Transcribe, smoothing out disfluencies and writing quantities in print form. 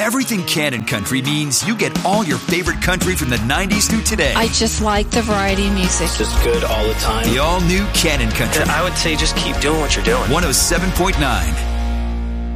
Everything Cannon Country means you get all your favorite country from the 90s through today. I just like the variety of music. Just good all the time. The all-new Cannon Country. I would say just keep doing what you're doing. 107.9